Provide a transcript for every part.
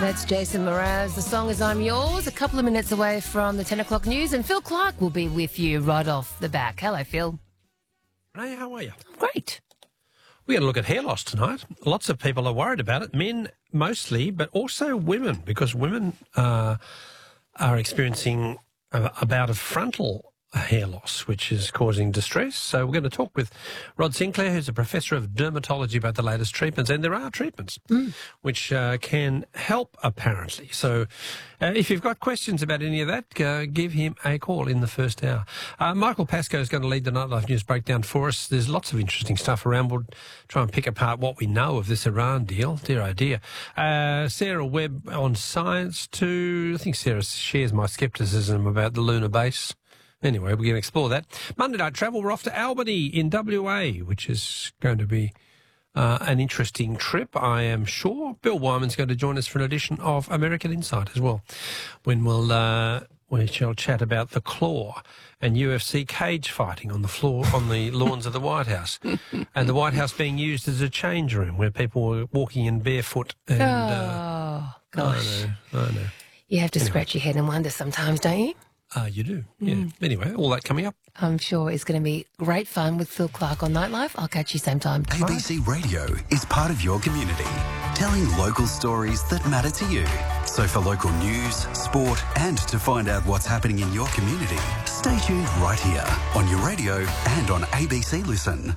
That's Jason Mraz. The song is I'm Yours, a couple of minutes away from the 10 o'clock news, and Phil Clark will be with you right off the back. Hello, Phil. Hey, how are you? Great. We're going to look at hair loss tonight. Lots of people are worried about it, men mostly, but also women, because women are experiencing a bout of frontal hair loss, which is causing distress. So we're going to talk with Rod Sinclair, who's a professor of dermatology, about the latest treatments, and there are treatments which can help, apparently. So if you've got questions about any of that, give him a call in the first hour. Michael Pascoe is going to lead the Nightlife News breakdown for us. There's lots of interesting stuff around. We'll try and pick apart what we know of this Iran deal. Dear, oh dear. Sarah Webb on Science too. I think Sarah shares my scepticism about the lunar base. Anyway, we're going to explore that. Monday Night Travel, we're off to Albany in WA, which is going to be an interesting trip, I am sure. Bill Wyman's going to join us for an edition of American Insight as well, when we shall chat about the Claw and UFC cage fighting on the lawns of the White House, and the White House being used as a change room where people were walking in barefoot. And, gosh. I know. You have to scratch your head and wonder sometimes, don't you? You do, yeah. Anyway, all that coming up. I'm sure it's going to be great fun with Phil Clark on Nightlife. I'll catch you same time tomorrow. ABC Radio is part of your community, telling local stories that matter to you. So for local news, sport, and to find out what's happening in your community, stay tuned right here on your radio and on ABC Listen.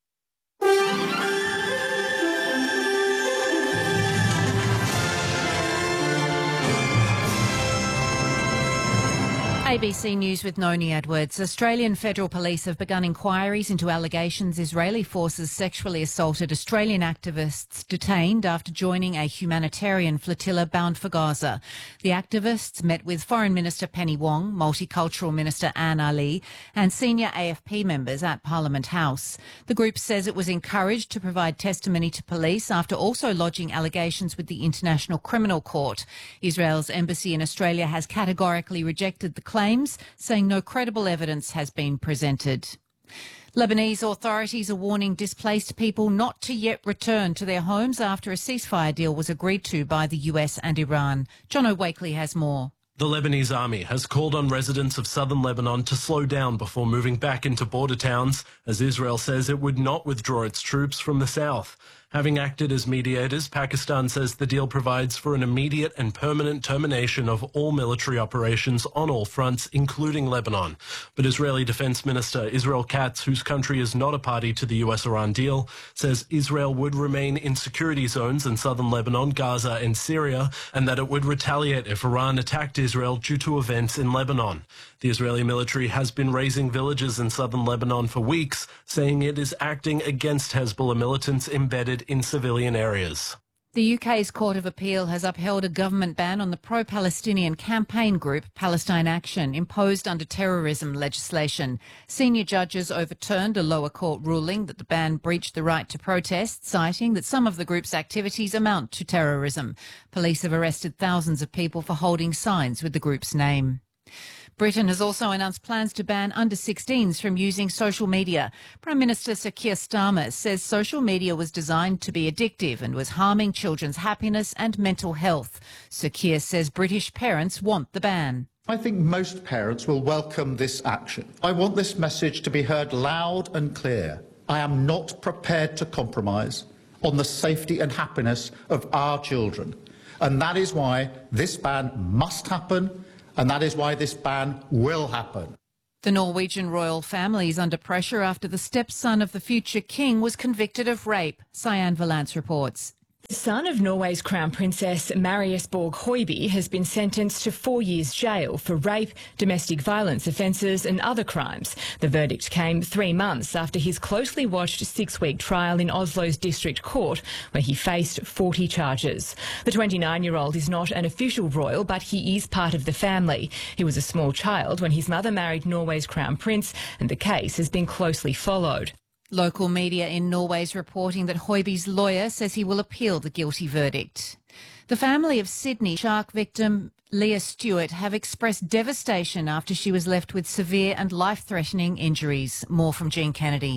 ABC News with Noni Edwards. Australian Federal Police have begun inquiries into allegations Israeli forces sexually assaulted Australian activists detained after joining a humanitarian flotilla bound for Gaza. The activists met with Foreign Minister Penny Wong, Multicultural Minister Anne Ali, and senior AFP members at Parliament House. The group says it was encouraged to provide testimony to police after also lodging allegations with the International Criminal Court. Israel's embassy in Australia has categorically rejected the claims, saying no credible evidence has been presented. Lebanese authorities are warning displaced people not to yet return to their homes after a ceasefire deal was agreed to by the US and Iran. John O'Wakely has more. The Lebanese army has called on residents of southern Lebanon to slow down before moving back into border towns, as Israel says it would not withdraw its troops from the south. Having acted as mediators, Pakistan says the deal provides for an immediate and permanent termination of all military operations on all fronts, including Lebanon. But Israeli Defense Minister Israel Katz, whose country is not a party to the US-Iran deal, says Israel would remain in security zones in southern Lebanon, Gaza and Syria, and that it would retaliate if Iran attacked Israel due to events in Lebanon. The Israeli military has been razing villages in southern Lebanon for weeks, saying it is acting against Hezbollah militants embedded in civilian areas. The UK's Court of Appeal has upheld a government ban on the pro-Palestinian campaign group Palestine Action, imposed under terrorism legislation. Senior judges overturned a lower court ruling that the ban breached the right to protest, citing that some of the group's activities amount to terrorism. Police have arrested thousands of people for holding signs with the group's name. Britain has also announced plans to ban under-16s from using social media. Prime Minister Sir Keir Starmer says social media was designed to be addictive and was harming children's happiness and mental health. Sir Keir says British parents want the ban. I think most parents will welcome this action. I want this message to be heard loud and clear. I am not prepared to compromise on the safety and happiness of our children. And that is why this ban must happen. And that is why this ban will happen. The Norwegian royal family is under pressure after the stepson of the future king was convicted of rape. Cyan Valance reports. The son of Norway's Crown Princess Marius Borg Høiby has been sentenced to 4 years jail for rape, domestic violence offences and other crimes. The verdict came 3 months after his closely watched 6-week trial in Oslo's district court, where he faced 40 charges. The 29-year-old is not an official royal, but he is part of the family. He was a small child when his mother married Norway's Crown Prince, and the case has been closely followed. Local media in Norway is reporting that Høiby's lawyer says he will appeal the guilty verdict. The family of Sydney shark victim Leah Stewart have expressed devastation after she was left with severe and life-threatening injuries. More from Jean Kennedy.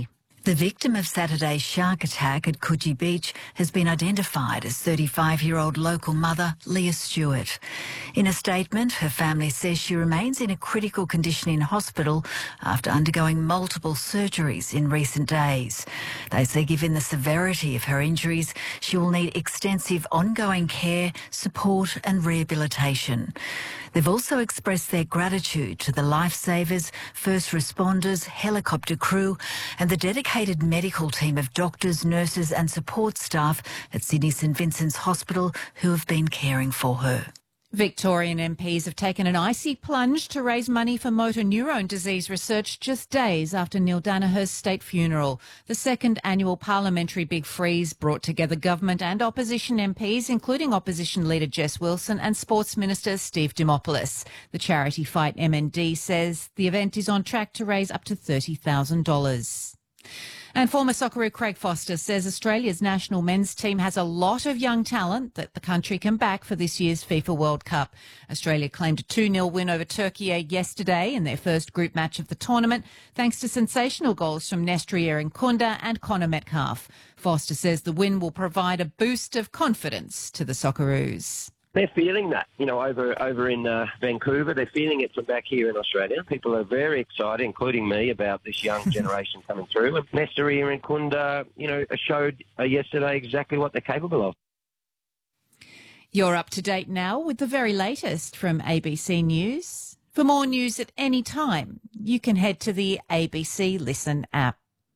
The victim of Saturday's shark attack at Coogee Beach has been identified as 35-year-old local mother Leah Stewart. In a statement, her family says she remains in a critical condition in hospital after undergoing multiple surgeries in recent days. They say given the severity of her injuries, she will need extensive ongoing care, support and rehabilitation. They've also expressed their gratitude to the lifesavers, first responders, helicopter crew and the dedicated medical team of doctors, nurses and support staff at Sydney St Vincent's Hospital who have been caring for her. Victorian MPs have taken an icy plunge to raise money for motor neurone disease research just days after Neil Daniher's state funeral. The second annual parliamentary Big Freeze brought together government and opposition MPs, including opposition leader Jess Wilson and Sports Minister Steve Dimopoulos. The charity Fight MND says the event is on track to raise up to $30,000. And former Socceroo Craig Foster says Australia's national men's team has a lot of young talent that the country can back for this year's FIFA World Cup. Australia claimed a 2-0 win over Turkey yesterday in their first group match of the tournament, thanks to sensational goals from Nestri Irinkunda and Connor Metcalfe. Foster says the win will provide a boost of confidence to the Socceroos. They're feeling that, over in Vancouver. They're feeling it from back here in Australia. People are very excited, including me, about this young generation coming through. And Nestri Irinkunda, showed yesterday exactly what they're capable of. You're up to date now with the very latest from ABC News. For more news at any time, you can head to the ABC Listen app.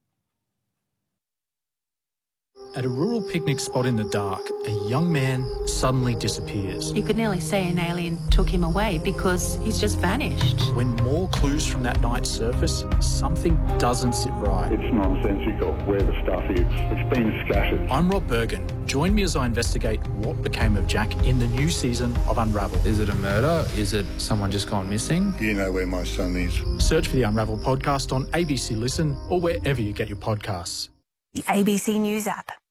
At a rural picnic spot in the dark, a young man suddenly disappears. You could nearly say an alien took him away because he's just vanished. When more clues from that night surface, something doesn't sit right. It's nonsensical where the stuff is. It's been scattered. I'm Rob Bergen. Join me as I investigate what became of Jack in the new season of Unravel. Is it a murder? Is it someone just gone missing? Do you know where my son is? Search for the Unravel podcast on ABC Listen or wherever you get your podcasts. The ABC News app.